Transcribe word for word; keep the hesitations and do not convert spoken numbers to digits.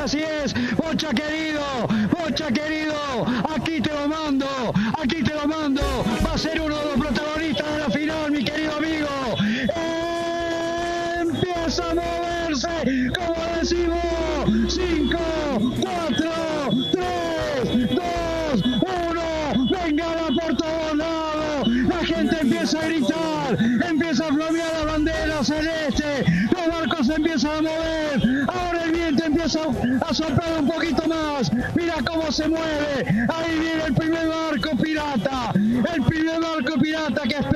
así es, Bocha querido, Bocha querido, aquí te lo mando, aquí te lo mando, va a ser uno de los protagonistas de la final, mi querido amigo. Eh, empieza a moverse, como decimos, cinco, cuatro, tres, dos, uno, venga por todos lados, la gente empieza a gritar, empieza a flamear la bandera celeste, los barcos se empiezan a mover, ahora el viento empieza a soplar un poquito más, mira cómo se mueve, ahí viene el primer barco pirata, el primer barco pirata que espera